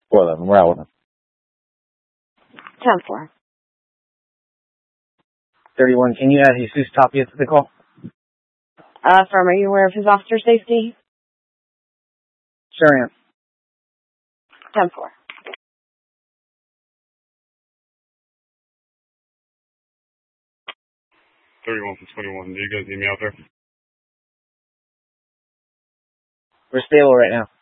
411, we're out with him. 10-4. 31, can you add Jesus Tapia to the call? Firm, are you aware of his officer safety? Sure am. 10-4. 31 from 21. Do you guys need me out there? We're stable right now.